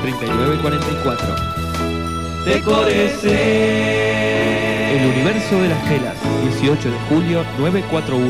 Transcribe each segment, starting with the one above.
3944. Decórese. El universo de las telas, 18 de julio 941.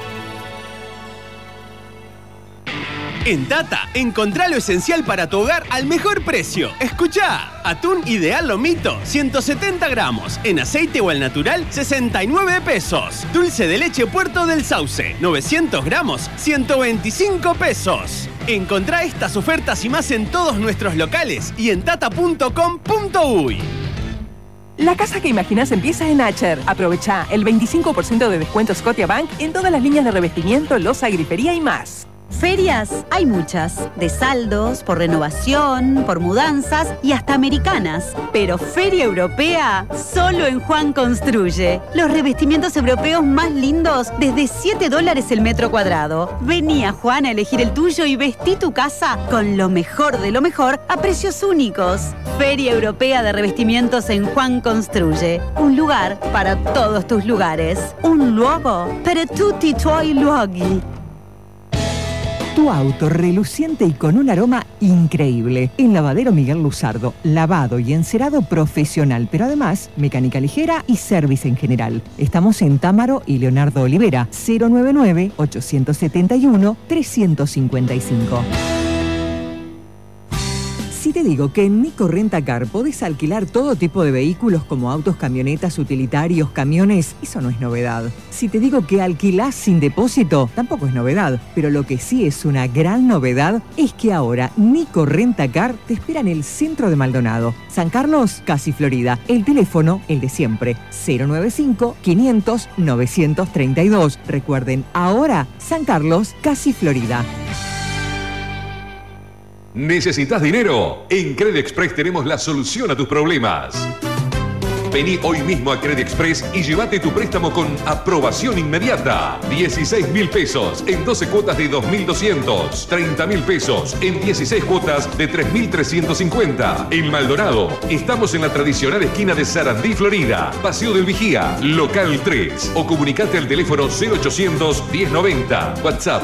En Tata, encontrá lo esencial para tu hogar al mejor precio. Escuchá, atún ideal lomito, 170 gramos. En aceite o al natural, 69 pesos. Dulce de leche Puerto del Sauce, 900 gramos, 125 pesos. Encontrá estas ofertas y más en todos nuestros locales y en tata.com.uy. La casa que imaginas empieza en Acher. Aprovecha el 25% de descuento Scotiabank en todas las líneas de revestimiento, loza, grifería y más. Ferias hay muchas, de saldos, por renovación, por mudanzas y hasta americanas. Pero Feria Europea, solo en Juan Construye. Los revestimientos europeos más lindos desde $7 el metro cuadrado. Vení a Juan a elegir el tuyo y vestí tu casa con lo mejor de lo mejor a precios únicos. Feria Europea de Revestimientos en Juan Construye. Un lugar para todos tus lugares. Un luogo para tutti i tuoi luoghi. Tu auto reluciente y con un aroma increíble. En Lavadero Miguel Luzardo, lavado y encerado profesional, pero además mecánica ligera y service en general. Estamos en Támaro y Leonardo Olivera, 099-871-355. Si te digo que en Nico Rentacar podés alquilar todo tipo de vehículos como autos, camionetas, utilitarios, camiones, eso no es novedad. Si te digo que alquilás sin depósito, tampoco es novedad. Pero lo que sí es una gran novedad es que ahora Nico Rentacar te espera en el centro de Maldonado. San Carlos, casi Florida. El teléfono, el de siempre, 095-500-932. Recuerden, ahora San Carlos, casi Florida. ¿Necesitas dinero? En Credit Express tenemos la solución a tus problemas. Vení hoy mismo a Credit Express y llévate tu préstamo con aprobación inmediata. 16.000 pesos en 12 cuotas de 2.200. 30.000 pesos en 16 cuotas de 3.350. En Maldonado, estamos en la tradicional esquina de Sarandí, Florida. Paseo del Vigía, local 3. O comunicate al teléfono 0800-1090. WhatsApp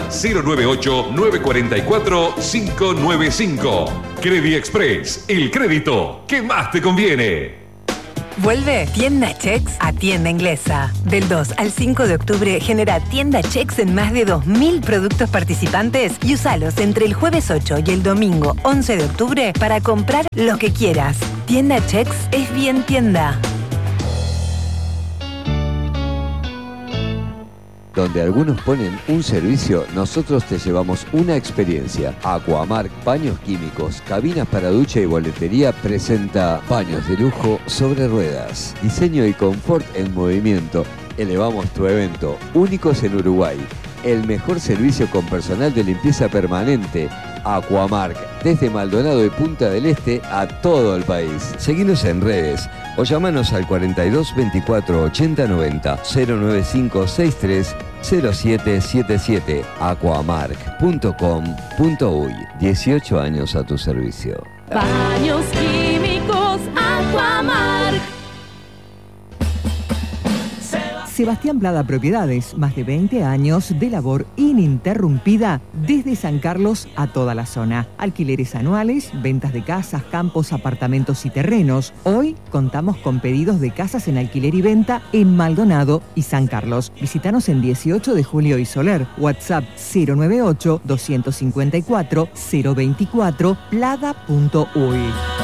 098-944-595. Credit Express, el crédito que más te conviene. Vuelve Tienda Chex a Tienda Inglesa. Del 2 al 5 de octubre genera Tienda Chex en más de 2.000 productos participantes y usalos entre el jueves 8 y el domingo 11 de octubre para comprar lo que quieras. Tienda Chex es bien tienda. Donde algunos ponen un servicio, nosotros te llevamos una experiencia. Aquamark Baños Químicos, cabinas para ducha y boletería presenta baños de lujo sobre ruedas. Diseño y confort en movimiento. Elevamos tu evento, únicos en Uruguay. El mejor servicio con personal de limpieza permanente. Aquamark, desde Maldonado y Punta del Este a todo el país. Seguinos en redes o llamanos al 42 24 80 90 095 63 0777 aquamark.com.uy. 18 años a tu servicio. Baños Químicos Aquamark. Sebastián Plada Propiedades, más de 20 años de labor ininterrumpida desde San Carlos a toda la zona. Alquileres anuales, ventas de casas, campos, apartamentos y terrenos. Hoy contamos con pedidos de casas en alquiler y venta en Maldonado y San Carlos. Visítanos en 18 de Julio y Soler. WhatsApp 098-254-024 plada.uy.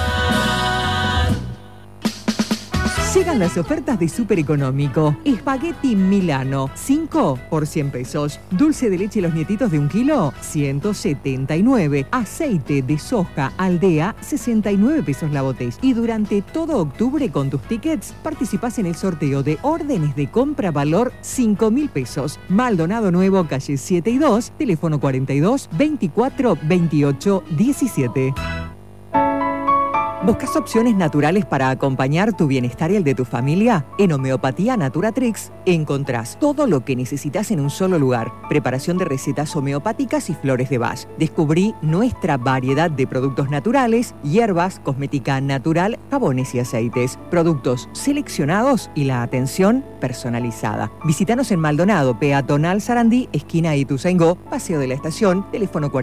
Llegan las ofertas de Súper Económico. Espagueti Milano, 5 por 100 pesos. Dulce de leche Los Nietitos de 1 kilo, 179. Aceite de soja Aldea, 69 pesos la botella. Y durante todo octubre con tus tickets participás en el sorteo de órdenes de compra valor 5.000 pesos. Maldonado Nuevo, calle 7 y 2, teléfono 42 24 28 17. ¿Buscas opciones naturales para acompañar tu bienestar y el de tu familia? En Homeopatía Naturatrix encontrás todo lo que necesitas en un solo lugar. Preparación de recetas homeopáticas y flores de Bach. Descubrí nuestra variedad de productos naturales, hierbas, cosmética natural, jabones y aceites. Productos seleccionados y la atención personalizada. Visítanos en Maldonado, Peatonal Sarandí, esquina Ituzaingó, Paseo de la Estación, teléfono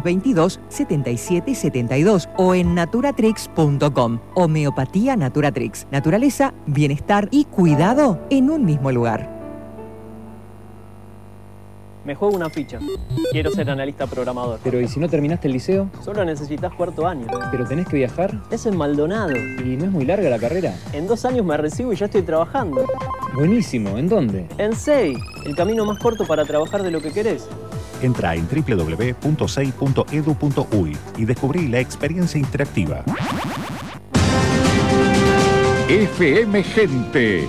4222-7772 o en naturatrix.com. Homeopatía Naturatrix. Naturaleza, bienestar y cuidado en un mismo lugar. Me juego una ficha. Quiero ser analista programador. Pero ¿y si no terminaste el liceo? Solo necesitas 4º año. ¿Pero tenés que viajar? Es en Maldonado. ¿Y no es muy larga la carrera? En 2 años me recibo y ya estoy trabajando. Buenísimo. ¿En dónde? En SEI, el camino más corto para trabajar de lo que querés. Entra en www.sei.edu.uy y descubrí la experiencia interactiva. FM Gente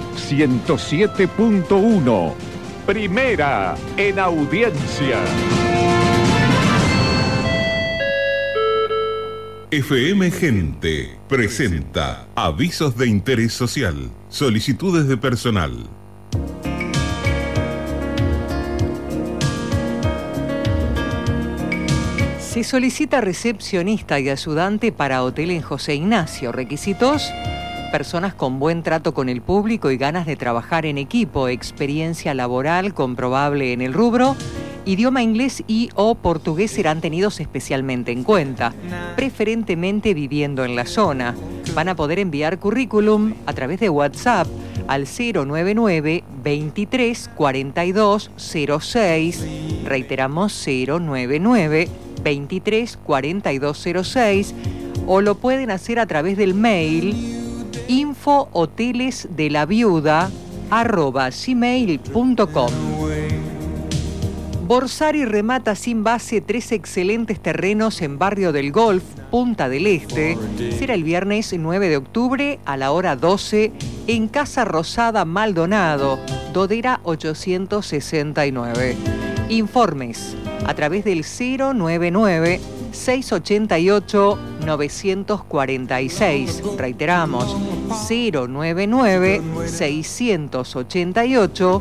107.1. Primera en audiencia. FM Gente presenta avisos de interés social, solicitudes de personal. Se solicita recepcionista y ayudante para hotel en José Ignacio. Requisitos: personas con buen trato con el público y ganas de trabajar en equipo, experiencia laboral comprobable en el rubro, idioma inglés y o portugués serán tenidos especialmente en cuenta, preferentemente viviendo en la zona. Van a poder enviar currículum a través de WhatsApp al 099 23 42 06, reiteramos 099 23 42 06, o lo pueden hacer a través del mail infohotelesdelaviuda@gmail.com. Borsari remata sin base 3 excelentes terrenos en Barrio del Golf, Punta del Este. Será el viernes 9 de octubre a la hora 12 en Casa Rosada, Maldonado, Dodera 869. Informes a través del 099 688 946. Reiteramos, 099 688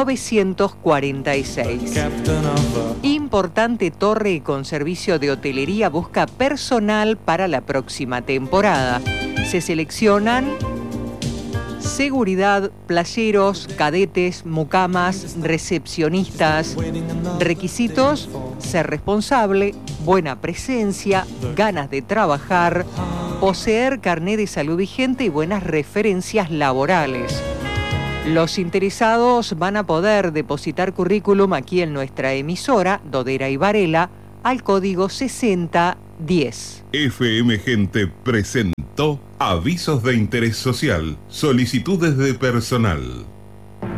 946. Importante torre con servicio de hotelería busca personal para la próxima temporada. Se seleccionan seguridad, playeros, cadetes, mucamas, recepcionistas. Requisitos: ser responsable, buena presencia, ganas de trabajar, poseer carné de salud vigente y buenas referencias laborales. Los interesados van a poder depositar currículum aquí en nuestra emisora, Dodera y Varela, al código 6010. FM Gente presentó avisos de interés social, solicitudes de personal.